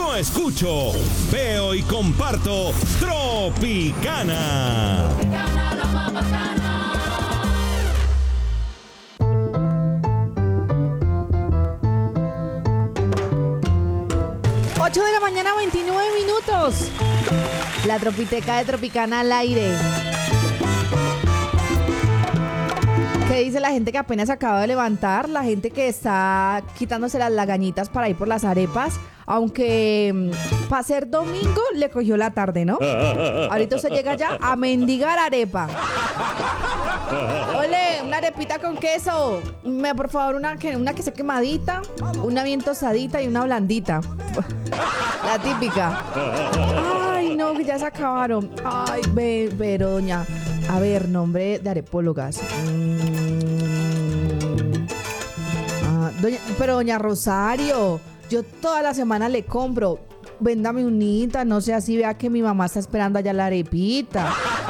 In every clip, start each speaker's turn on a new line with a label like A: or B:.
A: Yo escucho, veo y comparto Tropicana.
B: 8 de la mañana, 29 minutos. La Tropiteca de Tropicana al aire. ¿Qué dice la gente que apenas acaba de levantar? La gente que está quitándose las lagañitas para ir por las arepas. Aunque para ser domingo le cogió la tarde, ¿no? Ahorita usted llega ya a mendigar arepa. Ole, una arepita con queso. Por favor, una que sea quemadita, una bien tostadita y una blandita. La típica. Ay, no, que ya se acabaron. Ay, pero doña... A ver, nombre de arepólogas. Doña Rosario, yo toda la semana le compro. Véndame unita, no sé, así vea que mi mamá está esperando allá la arepita.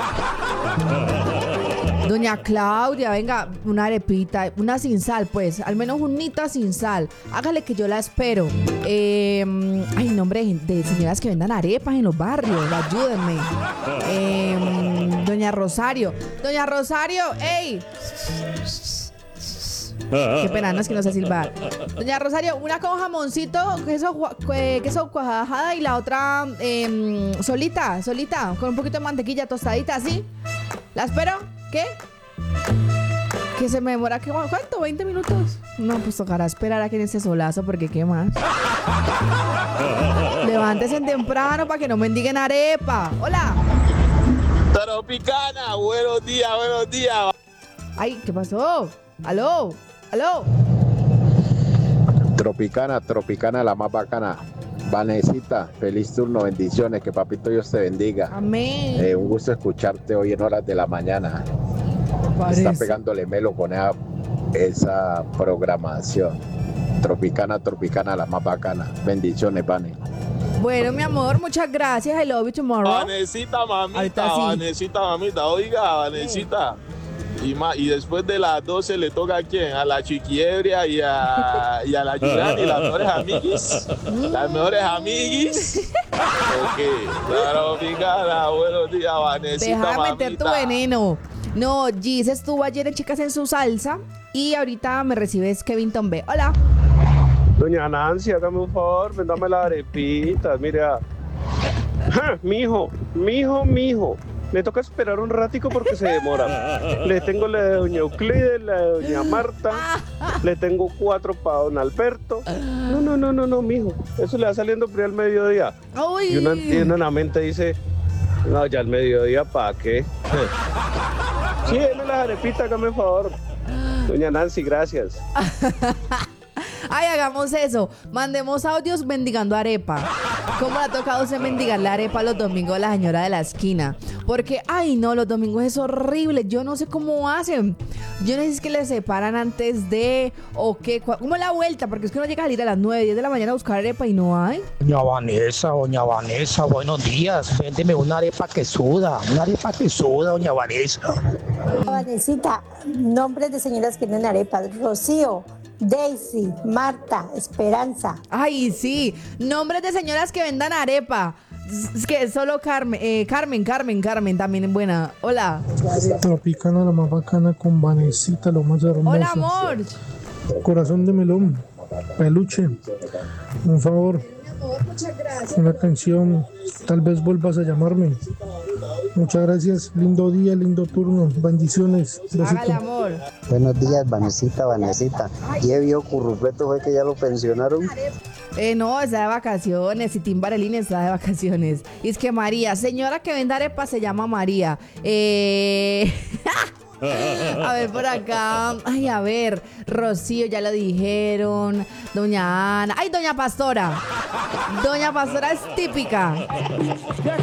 B: Doña Claudia, venga, una arepita, una sin sal, pues, al menos unita sin sal. Hágale que yo la espero. Ay, nombre de señoras que vendan arepas en los barrios, ayúdenme. Doña Rosario, ¡ey! Qué pena, no es que no sé silbar. Doña Rosario, una con jamoncito, queso cuajada y la otra solita, con un poquito de mantequilla tostadita, ¿sí? ¿La espero? ¿Qué? Que se me demora, ¿cuánto? ¿20 minutos? No, pues tocará esperar a que en ese solazo, porque ¿qué más? Levántese temprano para que no mendiguen arepa. ¡Hola!
C: Tropicana, buenos días.
B: Ay, ¿qué pasó? ¿Aló?
D: Tropicana, la más bacana. Vanesita, feliz turno, bendiciones, que papito Dios te bendiga.
B: Amén.
D: Un gusto escucharte hoy en horas de la mañana.
B: Parece.
D: Está pegándole melo con esa programación. Tropicana, la más bacana. Bendiciones, Vane.
B: Bueno, mi amor, muchas gracias. I love you tomorrow.
C: Vanesita, mamita, oiga, Vanesita. Y después de las 12 le toca ¿a quién? A la Chiquiebria y a la Yurani, las mejores amiguis. Ok, Tropicana, buenos días, Vanesita,
B: Deja de
C: mamita.
B: meter tu veneno. No, Gis estuvo ayer en Chicas en su Salsa y ahorita me recibes Kevin Tombe. Hola.
E: Doña Nancy, hágame un favor, vendame las arepitas, mira. Mijo. Le toca esperar un ratico porque se demora. Le tengo la de doña Euclides, la de doña Marta. Le tengo 4 para don Alberto. No, mijo. Eso le va saliendo por ahí al mediodía.
B: Uy.
E: Y uno entiende en la mente, dice, no, ya al mediodía, ¿para qué? Sí, deme las arepitas, hágame un favor. Doña Nancy, gracias.
B: Ay, hagamos eso. Mandemos audios mendigando arepa. ¿Cómo le ha tocado a usted mendigar la arepa los domingos a la señora de la esquina? Porque, ay, no, los domingos es horrible. Yo no sé cómo hacen. Yo no sé si es que le separan antes de o qué. ¿Cómo es la vuelta? Porque es que uno llega a salir a las 9, 10 de la mañana a buscar arepa y no hay.
F: Doña Vanessa, buenos días. Véndeme una arepa que suda, doña Vanessa.
G: Vanesita, nombres de señoras que venden arepas. Rocío, Daisy, Marta, Esperanza.
B: Ay, sí. Nombres de señoras que vendan arepa. Es que solo Carmen también es buena. Hola.
H: Tropicana, la más bacana, con Vanesita, lo más hermoso.
B: Hola, amor.
H: Corazón de melón, peluche, un favor,
B: Muchas gracias.
H: una canción, tal vez vuelvas a llamarme. Muchas gracias, lindo día, lindo turno, bendiciones.
B: Hágale, amor.
I: Buenos días, Vanesita. ¿Y vio Currupleto fue que ya lo pensionaron?
B: No, está de vacaciones y Tim Barelín está de vacaciones. Y es que María, señora que vende arepa se llama María. A ver, por acá. Ay, a ver. Rocío, ya lo dijeron. Doña Ana. Ay, Doña Pastora. Doña Pastora es típica.